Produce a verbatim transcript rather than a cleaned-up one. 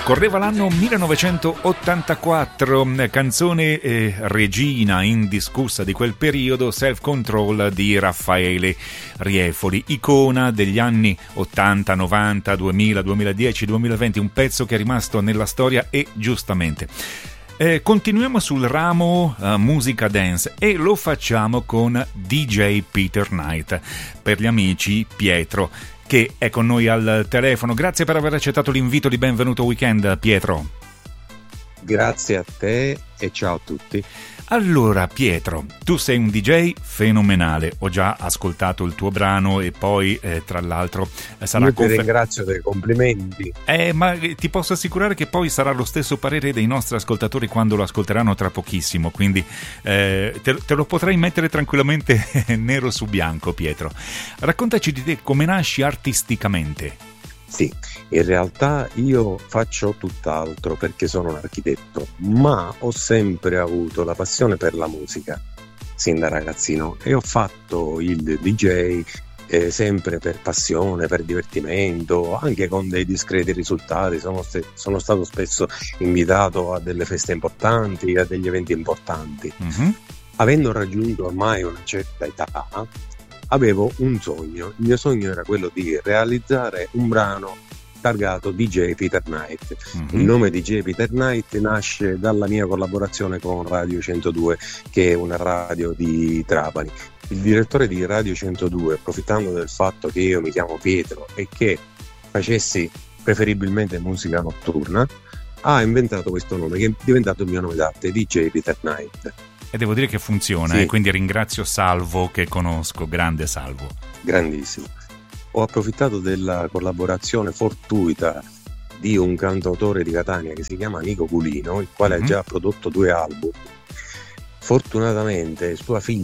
Correva l'anno millenovecentottantaquattro, canzone eh, regina indiscussa di quel periodo, Self Control di Raffaele Riefoli, icona degli anni ottanta, novanta, duemila, duemiladieci, duemilaventi, un pezzo che è rimasto nella storia e giustamente. Eh, continuiamo sul ramo uh, musica dance e lo facciamo con D J Peter Knight, per gli amici Pietro, che è con noi al telefono. Grazie per aver accettato l'invito di Benvenuto Weekend, Pietro. Grazie a te e ciao a tutti. Allora Pietro, tu sei un D J fenomenale, ho già ascoltato il tuo brano e poi eh, tra l'altro sarà... Io ti confer- ringrazio dei complimenti. Eh, ma ti posso assicurare che poi sarà lo stesso parere dei nostri ascoltatori quando lo ascolteranno tra pochissimo, quindi eh, te, te lo potrei mettere tranquillamente nero su bianco, Pietro. Raccontaci di te, come nasci artisticamente. Sì, in realtà io faccio tutt'altro perché sono un architetto, ma ho sempre avuto la passione per la musica sin da ragazzino e ho fatto il D J eh, sempre per passione, per divertimento, anche con dei discreti risultati. Sono, st- sono stato spesso invitato a delle feste importanti, a degli eventi importanti. Mm-hmm. Avendo raggiunto ormai una certa età, avevo un sogno. Il mio sogno era quello di realizzare un brano targato D J Peter Knight. Mm-hmm. Il nome D J Peter Knight nasce dalla mia collaborazione con Radio centodue, che è una radio di Trapani. Il direttore di Radio centodue, approfittando del fatto che io mi chiamo Pietro e che facessi preferibilmente musica notturna, ha inventato questo nome che è diventato il mio nome d'arte, D J Peter Knight. E devo dire che funziona, sì. E quindi ringrazio Salvo, che conosco, grande Salvo. Grandissimo. Ho approfittato della collaborazione fortuita di un cantautore di Catania che si chiama Nico Culino, il quale mm-hmm. ha già prodotto due album. Fortunatamente sua figlia